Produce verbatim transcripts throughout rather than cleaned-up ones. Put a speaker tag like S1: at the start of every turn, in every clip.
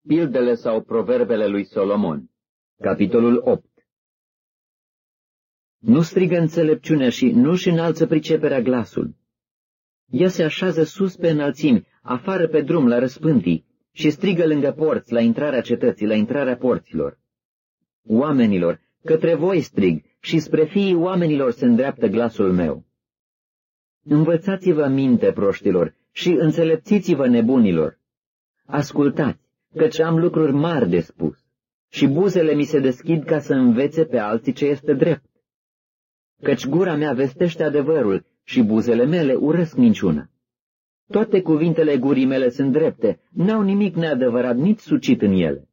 S1: Pildele sau proverbele lui Solomon. Capitolul opt. Nu strigă înțelepciunea și nu-și înalță priceperea glasul. Ea se așează sus pe înălțimi, afară pe drum, la răspântii, și strigă lângă porți, la intrarea cetății, la intrarea porților. Oamenilor, către voi strig, și spre fiii oamenilor se îndreaptă glasul meu. Învățați-vă minte, proștilor, și înțelepțiți-vă nebunilor. Ascultați, căci am lucruri mari de spus, și buzele mi se deschid ca să învețe pe alții ce este drept. Căci gura mea vestește adevărul și buzele mele urăsc minciuna. Toate cuvintele gurii mele sunt drepte, n-au nimic neadevărat, nici sucit în ele.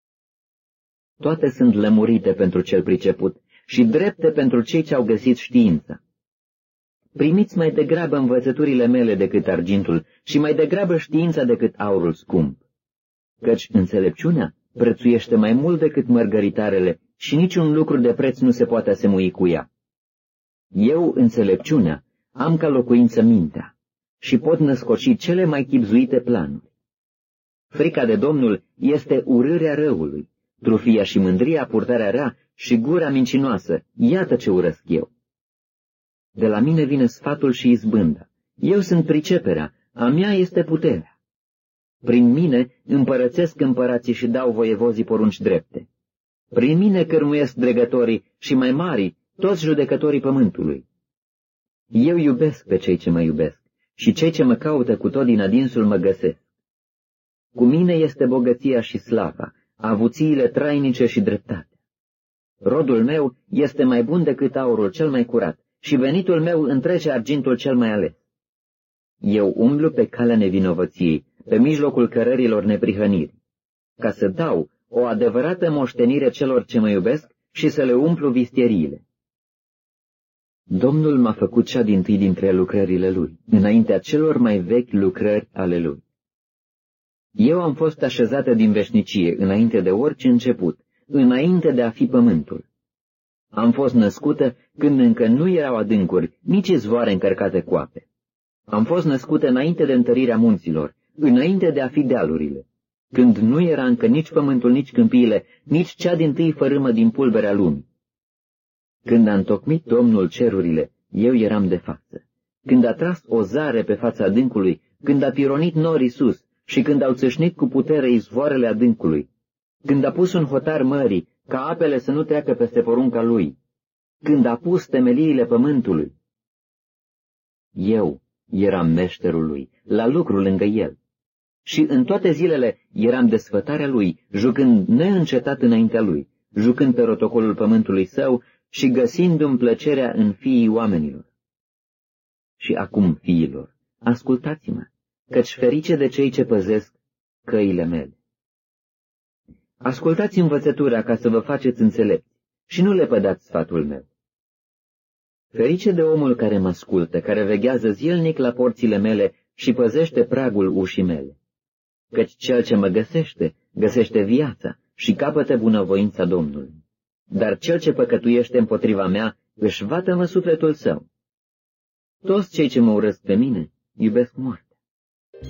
S1: Toate sunt lămurite pentru cel priceput și drepte pentru cei ce au găsit știința. Primiți mai degrabă învățăturile mele decât argintul și mai degrabă știința decât aurul scump. Căci înțelepciunea prețuiește mai mult decât mărgăritarele și niciun lucru de preț nu se poate asemui cu ea. Eu, înțelepciunea, am ca locuință mintea și pot născoci cele mai chibzuite planuri. Frica de Domnul este urârea răului, trufia și mândria purtarea rea și gura mincinoasă, iată ce urăsc eu. De la mine vine sfatul și izbânda, eu sunt priceperea, a mea este puterea. Prin mine împărățesc împărații și dau voievozii porunci drepte. Prin mine cărmuiesc dregătorii și mai mari toți judecătorii pământului. Eu iubesc pe cei ce mă iubesc și cei ce mă caută cu tot din adinsul mă găsesc. Cu mine este bogăția și slava, avuțiile trainice și dreptatea. Rodul meu este mai bun decât aurul cel mai curat și venitul meu întrece argintul cel mai ales. Eu umblu pe calea nevinovăției, pe mijlocul cărărilor neprihăniri, ca să dau o adevărată moștenire celor ce mă iubesc și să le umplu vistieriile. Domnul m-a făcut cea dintâi dintre lucrările Lui, înaintea celor mai vechi lucrări ale Lui. Eu am fost așezată din veșnicie, înainte de orice început, înainte de a fi pământul. Am fost născută când încă nu erau adâncuri, nici izvoare încărcate cu ape. Am fost născută înainte de întărirea munților, înainte de a fi dealurile, când nu era încă nici pământul, nici câmpiile, nici cea dintâi fărâmă din pulberea lumii. Când a întocmit Domnul cerurile, eu eram de față. Când a tras o zare pe fața adâncului, când a pironit norii sus și când au țâșnit cu putere izvoarele adâncului, când a pus un hotar mării, ca apele să nu treacă peste porunca Lui, când a pus temeliile pământului. Eu eram meșterul Lui, la lucru lângă El. Și în toate zilele eram desfătarea Lui, jucând neîncetat înaintea Lui, jucând pe rotocolul pământului Său și găsindu-mi plăcerea în fiii oamenilor. Și acum, fiilor, ascultați-mă, căci ferice de cei ce păzesc căile mele. Ascultați învățătura ca să vă faceți înțelepți și nu le pădați sfatul meu. Ferice de omul care mă ascultă, care veghează zilnic la porțile mele și păzește pragul ușii mele. Căci cel ce mă găsește, găsește viața și capătă bunăvoința Domnului. Dar cel ce păcătuiește împotriva mea își vatămă sufletul său. Toți cei ce mă urăsc pe mine iubesc moartea.